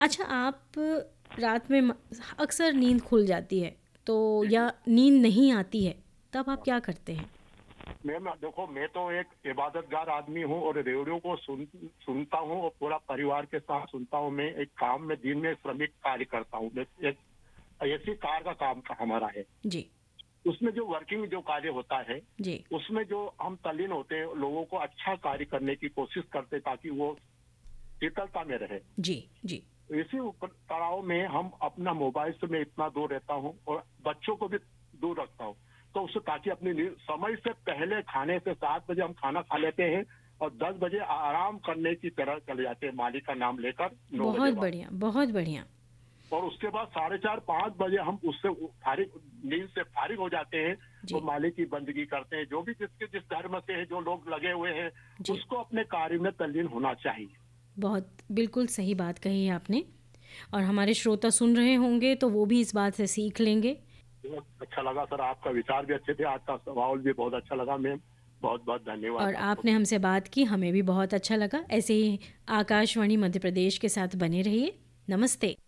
अच्छा, आप रात में अक्सर नींद खुल जाती है तो जी जी। या नींद नहीं आती है, तब आप क्या करते हैं? मैम देखो, मैं तो एक इबादतगार आदमी हूँ और रेडियो को सुनता हूँ और पूरा परिवार के साथ सुनता हूँ। मैं एक काम में दिन में श्रमिक कार्य करता हूँ। मैं एक ऐसी कार का काम का हमारा है। जी। उसमें जो वर्किंग जो कार्य होता है, जी। उसमें जो हम तल्लीन होते हैं, लोगों को अच्छा कार्य करने की कोशिश करते हैं ताकि वो शीतलता में रहे। जी। जी। इसी तनाव में हम अपना मोबाइल से मैं इतना दूर रहता हूँ और बच्चों को भी दूर रखता हूँ। तो उससे ताकि अपनी समय से पहले खाने से 7 बजे हम खाना खा लेते हैं और 10 बजे आराम करने की तरह चले जाते हैं, मालिक का नाम लेकर 9 बजे बहुत बाद। बढ़िया, बहुत बढ़िया। और उसके बाद 4:30-5 बजे हम उससे फारिग, नींद से फारिग हो जाते हैं और जी। मालिक की बंदगी करते हैं। जो भी जिस धर्म से है, जो लोग लगे हुए हैं, जी। उसको अपने कार्य में तल्लीन होना चाहिए। बहुत बिल्कुल सही बात कही है आपने, और हमारे श्रोता सुन रहे होंगे तो वो भी इस बात से सीख लेंगे। बहुत अच्छा लगा सर, आपका विचार भी अच्छे थे, आज का सवाल भी बहुत अच्छा लगा मैम। बहुत बहुत और धन्यवाद आपको। आपने हमसे बात की, हमें भी बहुत अच्छा लगा। ऐसे ही आकाशवाणी मध्य प्रदेश के साथ बने रहिए। नमस्ते।